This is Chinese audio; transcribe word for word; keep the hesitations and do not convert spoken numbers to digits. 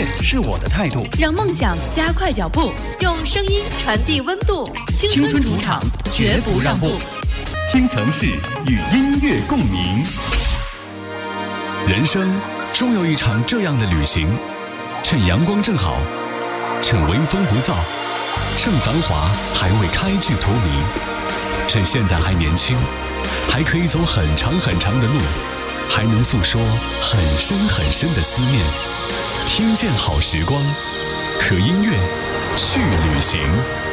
是我的态度， 让梦想加快脚步， 用声音传递温度。 青春主场，绝不让步。 听城市与音乐共鸣。 人生终有一场这样的旅行，趁阳光正好，趁微风不燥，趁繁华还未开至荼蘼，趁现在还年轻，还可以走很长很长的路，还能诉说很深很深的思念。听见好时光，和音乐去旅行。